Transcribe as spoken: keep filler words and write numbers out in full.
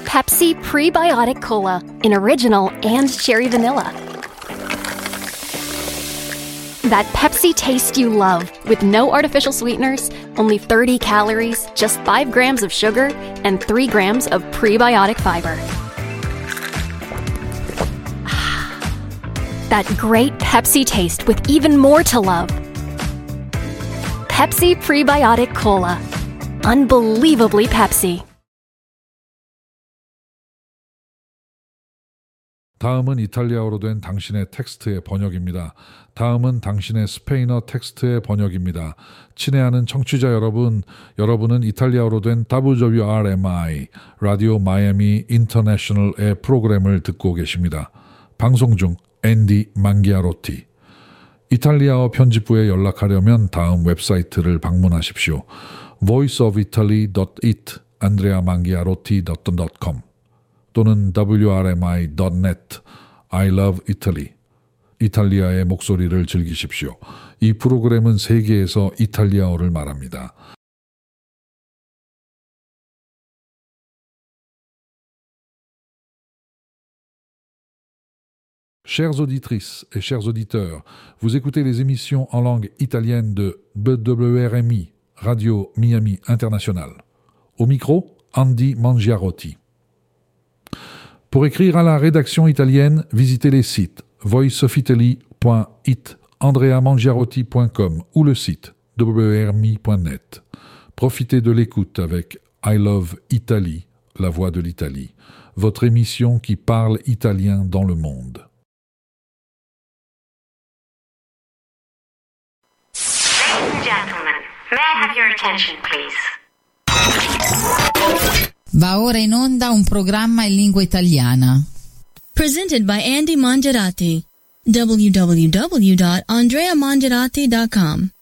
Pepsi Prebiotic Cola in original and cherry vanilla. That Pepsi taste you love with no artificial sweeteners, only thirty calories, just five grams of sugar, and three grams of prebiotic fiber. That great Pepsi taste with even more to love. Pepsi Prebiotic Cola. Unbelievably Pepsi. 다음은 이탈리아어로 된 당신의 텍스트의 번역입니다. 다음은 당신의 스페인어 텍스트의 번역입니다. 친애하는 청취자 여러분, 여러분은 이탈리아어로 된 더블유더블유알엠아이 라디오 마이애미 인터내셔널의 프로그램을 듣고 계십니다. 방송 중 앤디 망기아로티. 이탈리아어 편집부에 연락하려면 다음 웹사이트를 방문하십시오. voice of italy dot it andrea mangiarotti dot com 또는 더블유 알 엠 아이 닷 넷 I love Italy. 이탈리아의 목소리를 즐기십시오. 이 프로그램은 세계에서 이탈리아어를 말합니다. Chères auditrices et chers auditeurs, vous écoutez les émissions en langue italienne de B W R M I, Radio Miami International. Au micro, Andy Mangiarotti. Pour écrire à la rédaction italienne, visitez les sites voice of italy dot it, andrea mangiarotti dot com ou le site w r m i dot net. Profitez de l'écoute avec I Love Italy, la voix de l'Italie, votre émission qui parle italien dans le monde. Ladies and gentlemen, may I have your attention, please? Va ora in onda un programma in lingua italiana. Presented by Andy Mangiarotti. w w w dot andrea mangiarotti dot com